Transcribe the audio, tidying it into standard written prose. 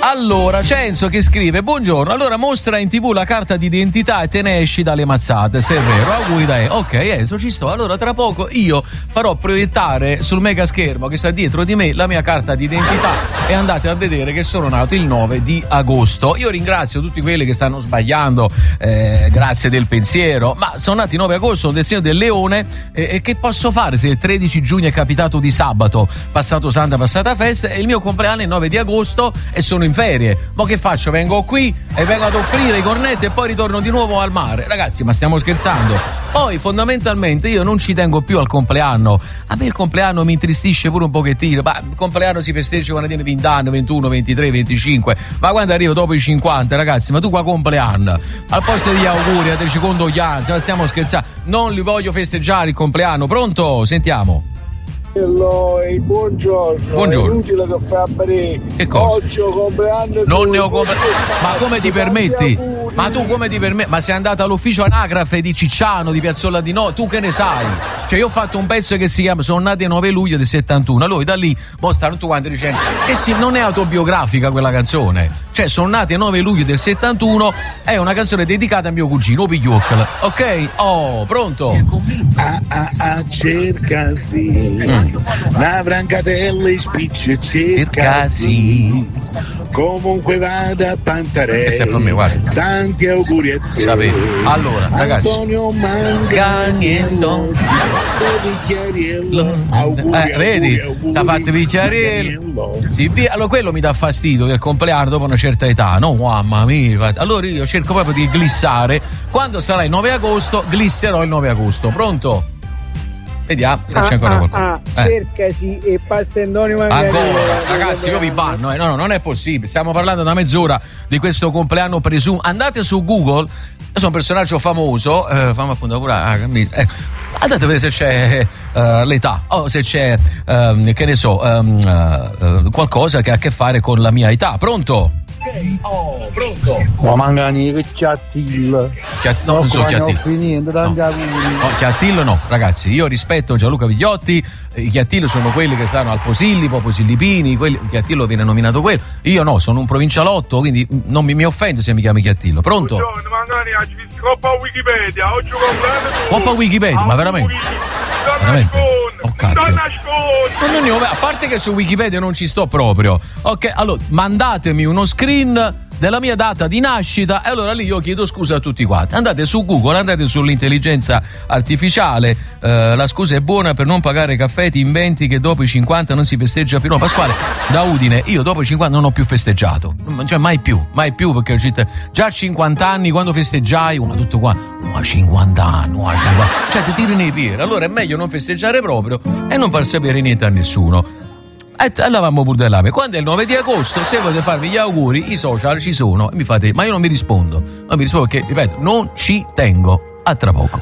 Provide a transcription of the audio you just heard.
Allora, c'è Enzo che scrive: buongiorno, allora mostra in TV la carta d'identità e te ne esci dalle mazzate, se è vero. Auguri da ok, Enzo, ci sto. Allora tra poco io farò proiettare sul mega schermo che sta dietro di me la mia carta d'identità e andate a vedere che sono nato il 9 di agosto. Io ringrazio tutti quelli che stanno sbagliando, grazie del pensiero, ma sono nati il 9 agosto, il destino del leone, e che posso fare se il 13 giugno è capitato di sabato, passato santa, passata festa, e il mio compleanno è il 9 di agosto e sono in ferie. Ma che faccio? Vengo qui e vengo ad offrire i cornetti e poi ritorno di nuovo al mare? Ragazzi, ma stiamo scherzando? Poi fondamentalmente io non ci tengo più al compleanno. A me il compleanno mi intristisce pure un pochettino. Ma il compleanno si festeggia quando tieni 20 anni, 21, 23, 25. Ma quando arrivo dopo i 50, ragazzi, ma tu qua compleanno? Al posto degli auguri, a delle condoglianze, ma stiamo scherzando? Non li voglio festeggiare il compleanno. Pronto? Sentiamo. Buongiorno. È inutile che fai a bere. Che cosa? Oggi ho compleanno. Non ne ho compleanno. Ma come ti permetti? Ma tu come ti permetti? Ma sei andata all'ufficio anagrafe di Cicciano, di Piazzola di No? Tu che ne sai? Cioè io ho fatto un pezzo che si chiama Sono nati il 9 luglio del 71. Allora da lì stanno tutti quanti dicendo che sì, non è autobiografica quella canzone. Cioè Sono nati il 9 luglio del 71 è una canzone dedicata a mio cugino Pigliocchio. Ok? Oh, pronto? Cercasi una brancatella e spicce, cercasi. Comunque vada a Pantarei. Tanti auguri a te. Sapete. Allora, ragazzi, Antonio Manganiello, vedi? T'ha fatto Picchiariello. Allora quello mi dà fastidio del compleanno dopo una certa età, no? Mamma mia. Allora io cerco proprio di glissare. Quando sarà il 9 agosto, glisserò il 9 agosto. Pronto? Vediamo se c'è ancora qualcosa. Cercasi e passa Antonio Manganiello. Ancora, ragazzi, io vi banno. No, non è possibile. Stiamo parlando da mezz'ora di questo compleanno presumo. Andate su Google. Io sono un personaggio famoso. Fammi appunto pure. Andate a vedere se c'è l'età o se c'è, che ne so, qualcosa che ha a che fare con la mia età. Pronto? Oh, pronto? Ma Mangani che Chiattillo. No, non so Chiattillo. No, Chiattillo no, ragazzi. Io rispetto Gianluca Vigliotti. I Chiattillo sono quelli che stanno al Posillipo, Posillipini. Chiattillo viene nominato quello. Io no, sono un provincialotto, quindi non mi offendo se mi chiami Chiattillo. Pronto? Buongiorno, Mangani, oggi vi Coppa Wikipedia. Oggi compleanno tu. Coppa Wikipedia, ma veramente? Veramente? Oh cacchio. A parte che su Wikipedia non ci sto proprio. Ok, allora mandatemi uno screen della mia data di nascita e allora lì io chiedo scusa a tutti quanti. Andate su Google, andate sull'intelligenza artificiale, la scusa è buona per non pagare caffè, ti inventi che dopo i 50 non si festeggia più. No, Pasquale, da Udine, io dopo i 50 non ho più festeggiato, cioè mai più perché già a 50 anni quando festeggiai, ma tutto qua, ma 50 anni, cioè ti tiri nei piedi. Allora è meglio non festeggiare proprio e non far sapere niente a nessuno. E andavamo pure dell'ame. Quando è il 9 di agosto, se volete farvi gli auguri, i social ci sono e mi fate, ma io non mi rispondo perché, ripeto, non ci tengo. A tra poco.